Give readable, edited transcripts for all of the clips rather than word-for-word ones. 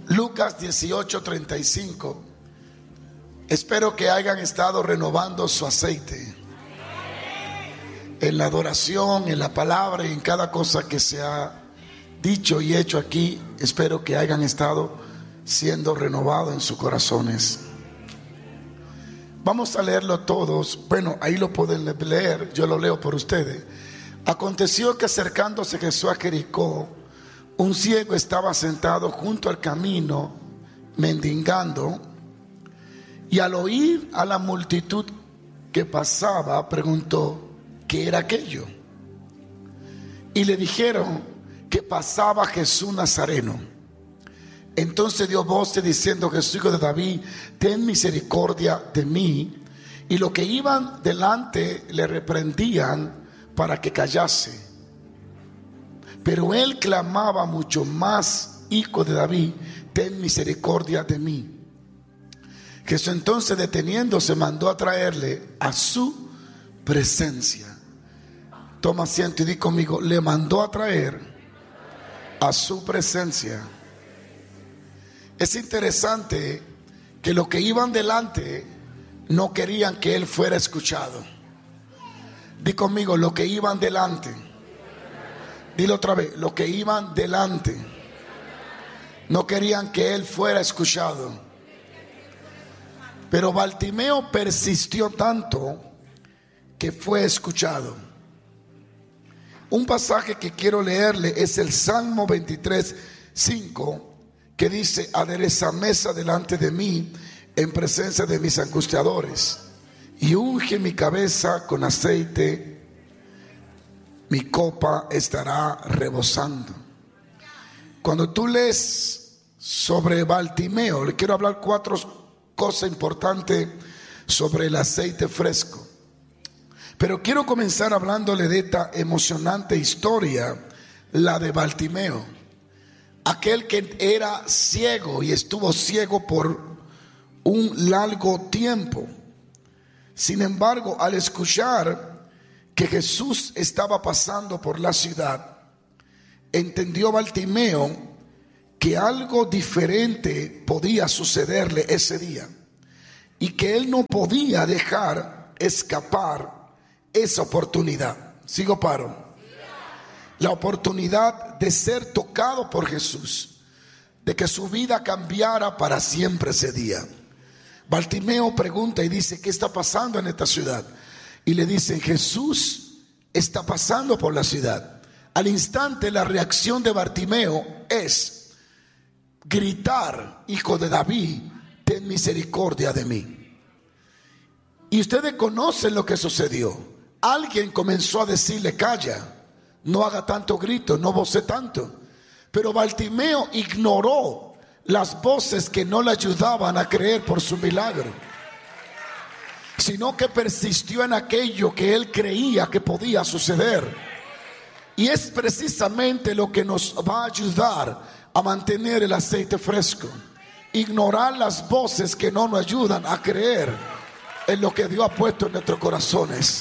Lucas 18:35. Espero que hayan estado renovando su aceite en la adoración, en la palabra y en cada cosa que se ha dicho y hecho aquí. Espero que hayan estado siendo renovados en sus corazones. Vamos a leerlo todos. Bueno, ahí lo pueden leer, yo lo leo por ustedes. Aconteció que acercándose Jesús a Jericó, un ciego estaba sentado junto al camino mendigando, y al oír a la multitud que pasaba, preguntó qué era aquello. Y le dijeron que pasaba Jesús Nazareno. Entonces dio voces diciendo: Jesús, hijo de David, ten misericordia de mí. Y los que iban delante le reprendían para que callase. Pero él clamaba mucho más: Hijo de David, ten misericordia de mí. Jesús entonces, deteniéndose, mandó a traerle a su presencia. Toma asiento y di conmigo: le mandó a traer a su presencia. Es interesante que los que iban delante no querían que él fuera escuchado. Di conmigo: los que iban delante. Dilo otra vez: los que iban delante no querían que él fuera escuchado. Pero Bartimeo persistió tanto que fue escuchado. Un pasaje que quiero leerle es el Salmo 23:5, que dice: adereza mesa delante de mí en presencia de mis angustiadores, y unge mi cabeza con aceite, mi copa estará rebosando. Cuando tú lees sobre Bartimeo, le quiero hablar 4 cosas importantes sobre el aceite fresco. Pero quiero comenzar hablándole de esta emocionante historia, la de Bartimeo, aquel que era ciego y estuvo ciego por un largo tiempo. Sin embargo, al escuchar que Jesús estaba pasando por la ciudad, entendió Bartimeo que algo diferente podía sucederle ese día y que él no podía dejar escapar esa oportunidad. Sigo paro. La oportunidad de ser tocado por Jesús, de que su vida cambiara para siempre ese día. Bartimeo pregunta y dice: ¿qué está pasando en esta ciudad? Y le dicen: Jesús está pasando por la ciudad. Al instante la reacción de Bartimeo es gritar: Hijo de David, ten misericordia de mí. Y ustedes conocen lo que sucedió. Alguien comenzó a decirle: calla, no haga tanto grito, no voce tanto. Pero Bartimeo ignoró las voces que no le ayudaban a creer por su milagro, sino que persistió en aquello que él creía que podía suceder. Y es precisamente lo que nos va a ayudar a mantener el aceite fresco. Ignorar las voces que no nos ayudan a creer en lo que Dios ha puesto en nuestros corazones.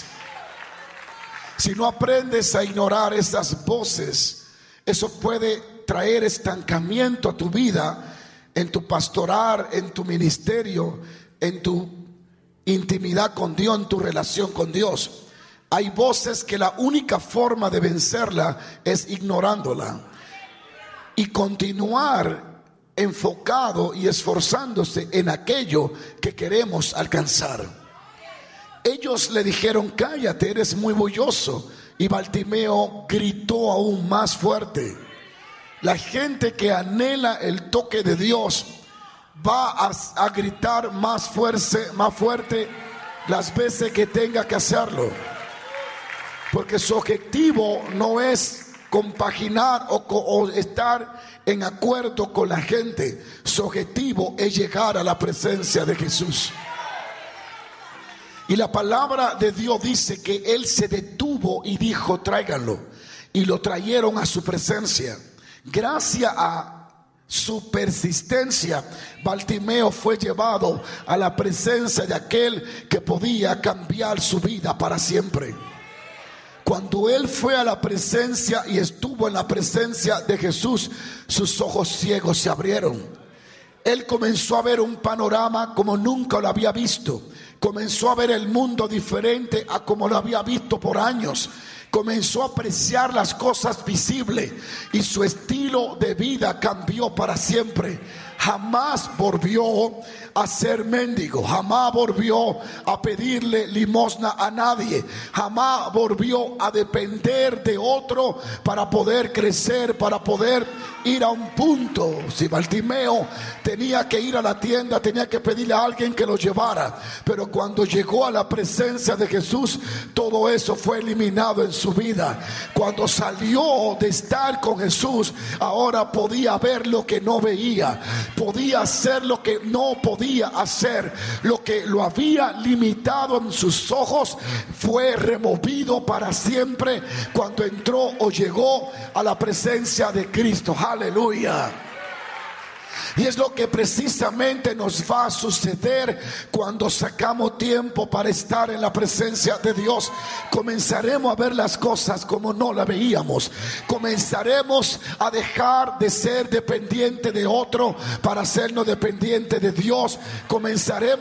Si no aprendes a ignorar esas voces, eso puede traer estancamiento a tu vida, en tu pastoral, en tu ministerio, en tu intimidad con Dios, en tu relación con Dios. Hay voces que la única forma de vencerla es ignorándola y continuar enfocado y esforzándose en aquello que queremos alcanzar. Ellos le dijeron: cállate, eres muy bulloso. Y Bartimeo gritó aún más fuerte. La gente que anhela el toque de Dios va a gritar más fuerte las veces que tenga que hacerlo, porque su objetivo no es compaginar o estar en acuerdo con la gente. Su objetivo es llegar a la presencia de Jesús. Y la palabra de Dios dice que él se detuvo y dijo: tráiganlo. Y lo trajeron a su presencia. Gracias a su persistencia, Bartimeo fue llevado a la presencia de aquel que podía cambiar su vida para siempre. Cuando él fue a la presencia y estuvo en la presencia de Jesús, sus ojos ciegos se abrieron. Él comenzó a ver un panorama como nunca lo había visto. Comenzó a ver el mundo diferente a como lo había visto por años. Comenzó a apreciar las cosas visibles y su estilo de vida cambió para siempre. Jamás volvió a ser mendigo, jamás volvió a pedirle limosna a nadie, jamás volvió a depender de otro para poder crecer, para poder ir a un punto. Si Bartimeo tenía que ir a la tienda, tenía que pedirle a alguien que lo llevara, pero cuando llegó a la presencia de Jesús, todo eso fue eliminado en su vida. Cuando salió de estar con Jesús, ahora podía ver lo que no veía, podía hacer lo que no podía hacer. Lo que lo había limitado en sus ojos fue removido para siempre cuando entró o llegó a la presencia de Cristo. Aleluya. Y es lo que precisamente nos va a suceder cuando sacamos tiempo para estar en la presencia de Dios. Comenzaremos a ver las cosas como no las veíamos. Comenzaremos a dejar de ser dependiente de otro para hacernos dependiente de Dios. Comenzaremos